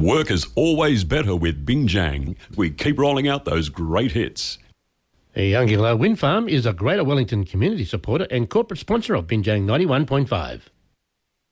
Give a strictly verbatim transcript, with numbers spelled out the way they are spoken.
Work is always better with Bingjang. We keep rolling out those great hits. Youngilla Wind Farm is a Greater Wellington community supporter and corporate sponsor of Binjang ninety-one point five.